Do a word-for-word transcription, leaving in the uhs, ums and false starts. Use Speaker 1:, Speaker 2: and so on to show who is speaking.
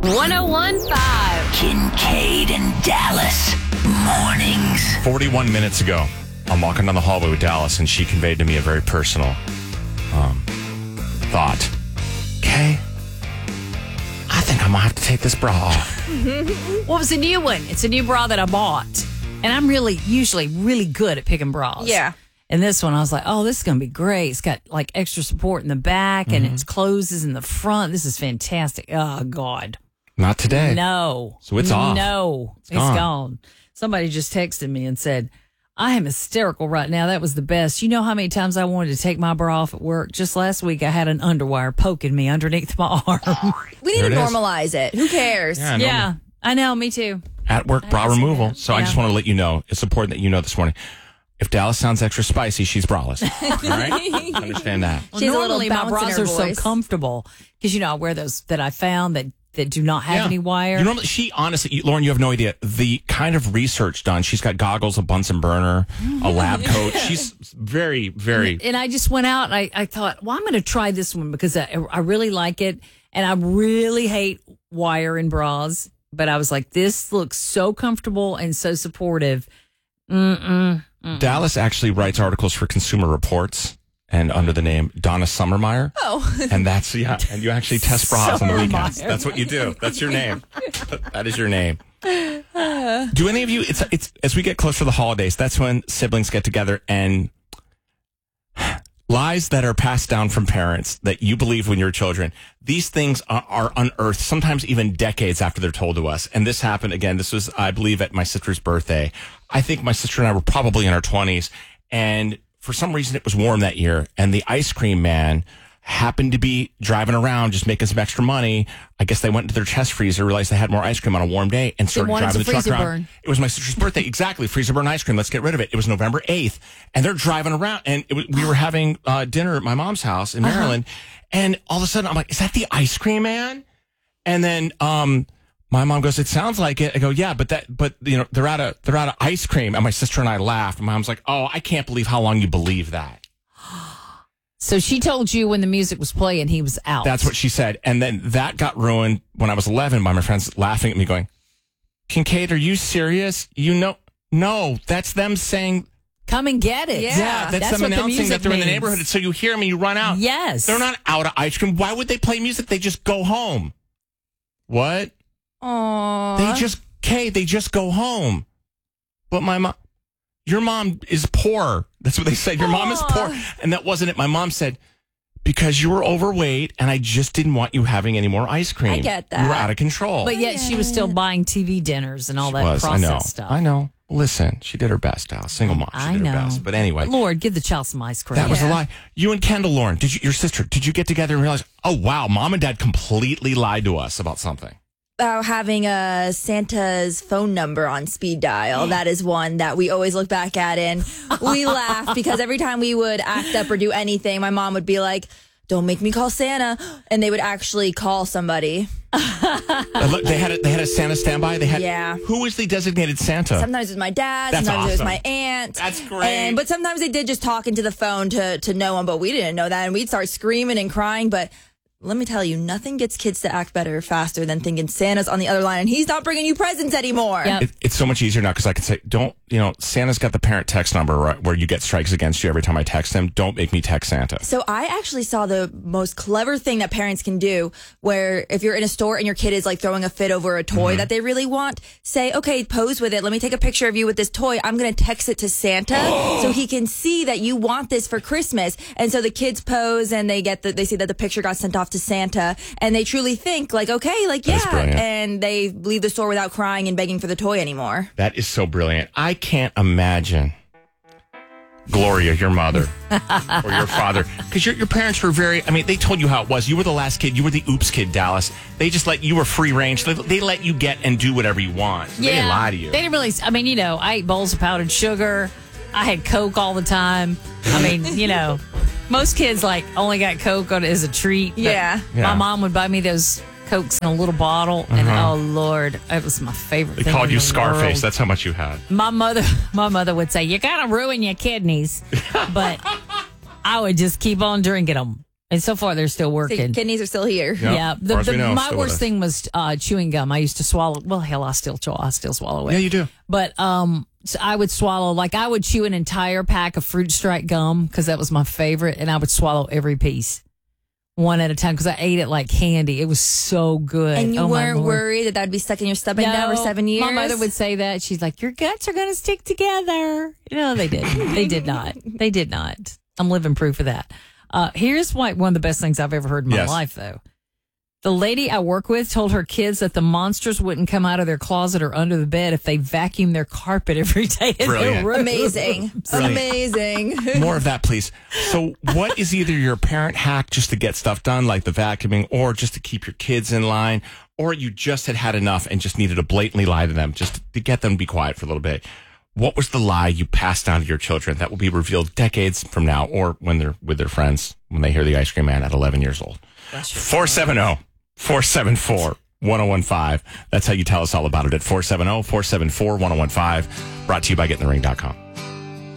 Speaker 1: one oh one point five.
Speaker 2: Kincaid and Dallas mornings.
Speaker 3: forty-one minutes ago, I'm walking down the hallway with Dallas, and she conveyed to me a very personal um, thought. Okay, I think I'm going to have to take this bra off.
Speaker 4: Well, it was a new one. It's a new bra that I bought. And I'm really, usually really good at picking bras.
Speaker 5: Yeah.
Speaker 4: And this one, I was like, oh, this is going to be great. It's got like extra support in the back mm-hmm. and it closes in the front. This is fantastic. Oh, God.
Speaker 3: Not today.
Speaker 4: No.
Speaker 3: So it's off.
Speaker 4: No.
Speaker 3: It's
Speaker 4: it's
Speaker 3: gone.
Speaker 4: gone. Somebody just texted me and said, I am hysterical right now. That was the best. You know how many times I wanted to take my bra off at work? Just last week, I had an underwire poking me underneath my arm.
Speaker 5: We need
Speaker 3: There
Speaker 5: to
Speaker 3: it is.
Speaker 5: normalize it. Who cares?
Speaker 3: Yeah, I know.
Speaker 4: Yeah, I know. Me too.
Speaker 3: At work bra removal. So I
Speaker 4: Yeah.
Speaker 3: just want to let you know, it's important that you know this morning. If Dallas sounds extra spicy, she's braless. All right? Understand that.
Speaker 4: Well,
Speaker 5: She has a little
Speaker 4: normally, my
Speaker 5: bounce in
Speaker 4: bras
Speaker 5: her
Speaker 4: are so
Speaker 5: voice.
Speaker 4: comfortable because, you know, I wear those that I found that, that do not have
Speaker 3: Yeah.
Speaker 4: any wire.
Speaker 3: You normally, she honestly, you, Lauren, you have no idea the kind of research done. She's got goggles, a Bunsen burner, a lab coat. She's very, very.
Speaker 4: And I just went out and I, I thought, well, I'm going to try this one because I, I really like it. And I really hate wire in bras. But I was like, this looks so comfortable and so supportive. Mm-mm, mm-mm.
Speaker 3: Dallas actually writes articles for Consumer Reports and under the name Donna Summermeyer.
Speaker 5: Oh.
Speaker 3: And that's, yeah, and you actually test bras on the weekends.
Speaker 4: Summermeyer.
Speaker 3: That's what you do. That's your name. That is your name. Do any of you, it's, it's, as we get closer to the holidays, that's when siblings get together and lies that are passed down from parents that you believe when you're children, these things are, are unearthed sometimes even decades after they're told to us. And this happened again. This was, I believe, at my sister's birthday. I think my sister and I were probably in our twenties. And for some reason, it was warm that year. And the ice cream man happened to be driving around just making some extra money. I guess they went into their chest freezer, realized they had more ice cream on a warm day, and started
Speaker 4: wanted
Speaker 3: driving the
Speaker 4: some
Speaker 3: truck
Speaker 4: freezer
Speaker 3: around.
Speaker 4: burn.
Speaker 3: It was my sister's birthday. Exactly. Freezer burn ice cream. Let's get rid of it. It was November eighth. And they're driving around. And it was, we were having uh, dinner at my mom's house in Maryland. Uh-huh. And all of a sudden, I'm like, is that the ice cream man? And then um, my mom goes, it sounds like it. I go, yeah, but that, but you know, they're out of, they're out of ice cream. And my sister and I laughed. And my mom's like, oh, I can't believe how long you believe that.
Speaker 4: So she told you when the music was playing, he was out.
Speaker 3: That's what she said. And then that got ruined when I was eleven by my friends laughing at me going, Kincaid, are you serious? You know, no, that's them saying,
Speaker 4: Come and get it.
Speaker 5: Yeah.
Speaker 3: yeah, that's, them
Speaker 4: what the
Speaker 3: announcing
Speaker 4: music
Speaker 3: that they're in the
Speaker 4: means.
Speaker 3: neighborhood. So you hear them and you run out.
Speaker 4: Yes.
Speaker 3: They're not out of ice cream. Why would they play music? They just go home. What?
Speaker 5: Aww.
Speaker 3: They just, Kay, they just go home. But my mom, your mom is poor. That's what they said. Your mom is poor. And that wasn't it. My mom said, because you were overweight and I just didn't want you having any more ice cream.
Speaker 5: I get that.
Speaker 3: You were out of control.
Speaker 4: But yet she was still buying T V dinners and all
Speaker 3: She
Speaker 4: that
Speaker 3: was. I
Speaker 4: processed
Speaker 3: know.
Speaker 4: stuff.
Speaker 3: I know. Listen, she did her best, Al. Single mom. She
Speaker 4: I
Speaker 3: did
Speaker 4: know.
Speaker 3: her best. But anyway.
Speaker 4: Lord, give the child some ice cream.
Speaker 3: That was a
Speaker 5: Yeah.
Speaker 3: lie. You and Kendall, Lauren, did you, your sister, did you get together and realize, oh, wow, mom and dad completely lied to us about something?
Speaker 5: About having a Santa's phone number on speed dial. That is one that we always look back at and we laugh because every time we would act up or do anything, my mom would be like, don't make me call Santa. And they would actually call somebody.
Speaker 3: Uh, look, they had a, they had a Santa standby. They had
Speaker 5: Yeah.
Speaker 3: Who was the designated Santa?
Speaker 5: Sometimes it was my dad.
Speaker 3: That's
Speaker 5: sometimes it was
Speaker 3: awesome.
Speaker 5: my aunt.
Speaker 3: That's great.
Speaker 5: And, but sometimes they did just talk into the phone to, to know him, but we didn't know that. And we'd start screaming and crying. But let me tell you, nothing gets kids to act better faster than thinking Santa's on the other line and he's not bringing you presents anymore.
Speaker 4: Yep.
Speaker 3: It, it's so much easier now because I can say, don't, you know, Santa's got the parent text number right, where you get strikes against you every time I text him. Don't make me text Santa.
Speaker 5: So I actually saw the most clever thing that parents can do where if you're in a store and your kid is like throwing a fit over a toy
Speaker 3: Mm-hmm.
Speaker 5: that they really want, say, okay, pose with it. Let me take a picture of you with this toy. I'm going to text it to Santa so he can see that you want this for Christmas. And so the kids pose and they get the, they see that the picture got sent off to Santa and they truly think like, okay, like,
Speaker 3: That is
Speaker 5: yeah.
Speaker 3: brilliant.
Speaker 5: And they leave the store without crying and begging for the toy anymore.
Speaker 3: That is so brilliant. I can't imagine Gloria, your mother, or your father, because your, your parents were very, I mean, they told you how it was. You were the last kid. You were the oops kid, Dallas. They just let you were free range. They, they let you get and do whatever you want. So They didn't lie to you.
Speaker 4: They didn't really, I mean, you know, I ate bowls of powdered sugar. I had Coke all the time. I mean, you know, most kids like only got Coke on, as a treat. but
Speaker 5: Yeah.
Speaker 3: Yeah.
Speaker 4: My mom would buy me those Cokes in a little bottle. And oh, Lord, it was my favorite
Speaker 3: They
Speaker 4: thing.
Speaker 3: called
Speaker 4: in
Speaker 3: you
Speaker 4: the
Speaker 3: Scarface.
Speaker 4: world.
Speaker 3: That's how much you had.
Speaker 4: My mother, my mother would say, "You're gonna ruin your kidneys," but I would just keep on drinking them. And so far, they're still
Speaker 5: The
Speaker 4: working.
Speaker 5: kidneys are still here.
Speaker 3: Yep.
Speaker 4: Yeah.
Speaker 3: As
Speaker 4: The,
Speaker 3: far as we
Speaker 4: the,
Speaker 3: know,
Speaker 4: my
Speaker 3: still with
Speaker 4: worst
Speaker 3: us.
Speaker 4: thing was uh, chewing gum. I used to swallow. Well, hell, I still chew. I still swallow it.
Speaker 3: Yeah, you do.
Speaker 4: But um, so I would swallow, like I would chew an entire pack of Fruit Strike gum because that was my favorite. And I would swallow every piece one at a time because I ate it like candy. It was so good.
Speaker 5: And you
Speaker 4: Oh, my
Speaker 5: weren't
Speaker 4: Lord.
Speaker 5: worried that that would be stuck in your stomach now for
Speaker 4: No,
Speaker 5: seven years?
Speaker 4: My mother would say that. She's like, your guts are going to stick together. No, they didn't. They did not. They did not. I'm living proof of that. Uh, here's why, one of the best things I've ever heard in my
Speaker 3: Yes.
Speaker 4: life, though. The lady I work with told her kids that the monsters wouldn't come out of their closet or under the bed if they vacuum their carpet every day in
Speaker 3: Brilliant.
Speaker 4: their room.
Speaker 5: Amazing.
Speaker 3: Brilliant.
Speaker 5: Amazing.
Speaker 3: More of that, please. So, what is either your parent hack just to get stuff done, like the vacuuming, or just to keep your kids in line, or you just had had enough and just needed to blatantly lie to them just to get them to be quiet for a little bit? What was the lie you passed down to your children that will be revealed decades from now, or when they're with their friends, when they hear the Ice Cream Man at eleven years old? four seven zero, four seven four, one zero one five. That's how you tell us all about it at four seven zero, four seven four, one zero one five. Brought to you by getting the ring dot com.